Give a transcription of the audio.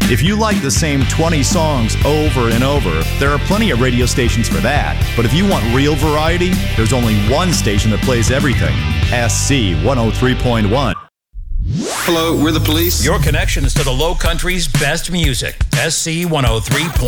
If you like the same 20 songs over and over, there are plenty of radio stations for that. But if you want real variety, there's only one station that plays everything. SC 103.1. Hello, we're the Police. Your connection is to the Low Country's best music. SC 103.1.